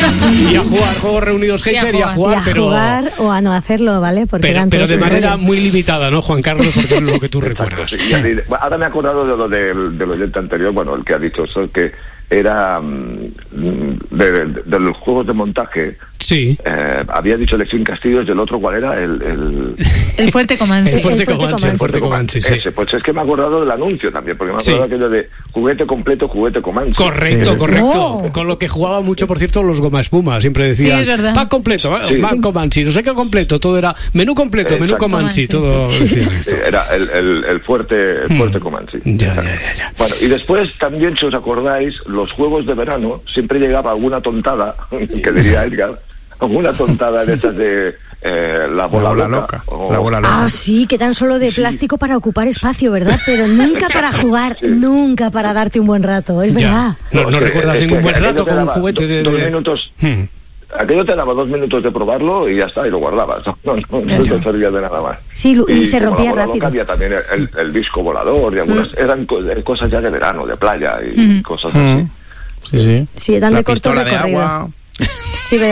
Y a jugar, Juegos Reunidos Hater, y a jugar, pero... jugar o a no hacerlo, ¿vale? Porque pero de manera muy limitada, ¿no, Juan Carlos? Porque es lo que tú recuerdas. Sí. Ahora me he acordado de lo del oyente anterior, bueno, el que ha dicho eso, que era de los juegos de montaje. Sí. Había dicho Alexín Castillos, y el otro, ¿cuál era? El Fuerte Comanche. El Fuerte Comanche, sí. Ese, pues es que me he acordado del anuncio también, porque me he acordado aquello de juguete completo, juguete Comanche. Correcto. Con lo que jugaba mucho, por cierto, los Goma Espuma. Siempre decían, pack completo, pack Comanche, no sé qué completo, todo era menú completo, menú Comanche, todo decían esto. Era el Fuerte Comanche. Ya. Bueno, y después también, si os acordáis, los juegos de verano, siempre llegaba alguna tontada, que diría Edgar, alguna tontada de esas de la bola loca. La bola loca. Ah, sí, que tan solo de plástico para ocupar espacio, ¿verdad? Pero nunca para jugar, nunca para darte un buen rato, es verdad. No recuerdas ningún buen rato con un juguete de... 2 minutos... Aquello te daba 2 minutos de probarlo y ya está, y lo guardabas. No te servía de nada más. Sí, y se rompía rápido. Loca había también el disco volador y algunas... Eran cosas ya de verano, de playa y cosas así. Sí, eran de corto recorrido. Sí, pero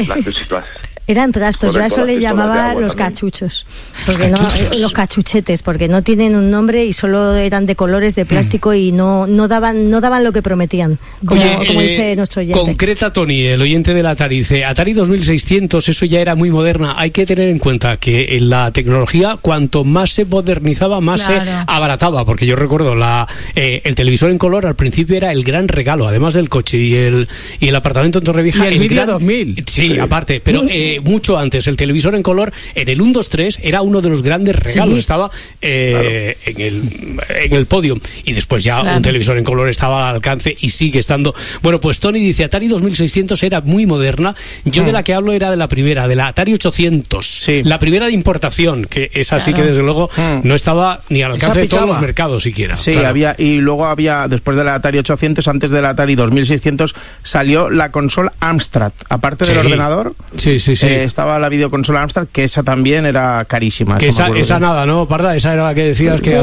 eran trastos. Yo a eso le llamaba los cachuchos. Porque los cachuchetes, porque no tienen un nombre y solo eran de colores de plástico y no daban lo que prometían, como dice nuestro oyente. Concreta Tony, el oyente del Atari, dice: Atari 2600, eso ya era muy moderna. Hay que tener en cuenta que en la tecnología, cuanto más se modernizaba, más se abarataba, porque yo recuerdo el televisor en color al principio era el gran regalo, además del coche y el apartamento en Torrevieja. Y el Media 2000. Sí, aparte, pero mucho antes, el televisor en color en el 1-2-3 era uno de los grandes regalos, estaba en el podio, y después ya un televisor en color estaba al alcance y sigue estando. Bueno, pues Tony dice: Atari 2600 era muy moderna. Yo de la que hablo era de la primera, de la Atari 800, la primera de importación, que esa sí que desde luego no estaba ni al alcance de todos los mercados siquiera. Sí, había, y luego había, después de la Atari 800, antes de la Atari 2600, salió la consola Amstrad, aparte del ordenador. Sí. Estaba la videoconsola Amstrad, que esa también era carísima. Que esa nada, ¿no, Parda? Esa era la que decías que...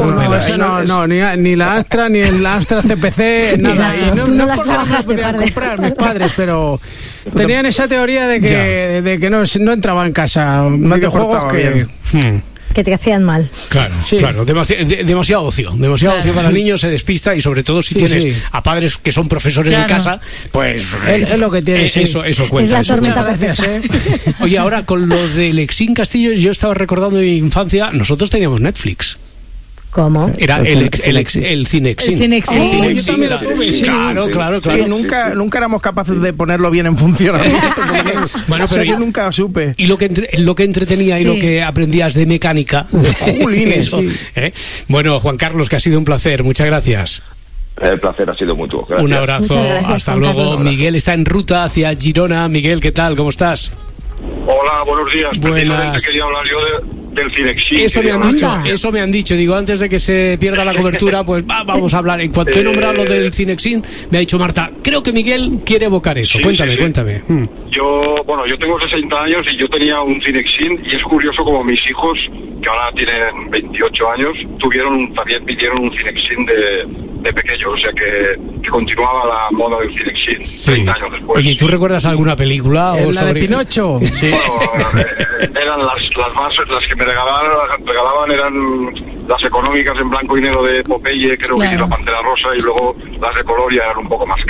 ni la Astra, ni el Astra CPC, nada. Tú no las trabajaste, Parda. Comprar mis padres, pero tenían esa teoría de que no entraba en casa videojuegos que te hacían mal. Claro, demasiado ocio para el niño, se despista, y sobre todo si tienes a padres que son profesores de casa, pues es lo que tienes. Eso cuenta. Es la tormenta perfecta. Oye, ahora con lo de Alexín Castillo, yo estaba recordando de mi infancia, nosotros teníamos Netflix. ¿Cómo? Era el Cinexin. Yo también lo tuve, Claro. Sí, nunca éramos capaces de ponerlo bien en funcionamiento. Bueno, pero yo nunca supe. Y lo que entretenía y lo que aprendías de mecánica. Bueno, Juan Carlos, que ha sido un placer. Muchas gracias. El placer ha sido mutuo. Gracias. Un abrazo. Hasta luego. Miguel está en ruta hacia Girona. Miguel, ¿qué tal? ¿Cómo estás? Hola, buenos días. Buenas. Quería hablar yo del Cinexin. Eso me han dicho. Digo, antes de que se pierda la cobertura, pues vamos a hablar. En cuanto he nombrado lo del Cinexin, me ha dicho Marta, creo que Miguel quiere evocar eso. Cuéntame. Yo tengo 60 años y yo tenía un Cinexin, y es curioso como mis hijos, que ahora tienen 28 años, también pidieron un Cinexin de pequeño, o sea que continuaba la moda del Cinexin 30 años después. Oye, ¿tú recuerdas alguna película? ¿La de Pinocho? Sí. Bueno, eran las que me regalaban eran las económicas en blanco y negro de Popeye, creo que sí, la Pantera Rosa, y luego las de color ya eran un poco más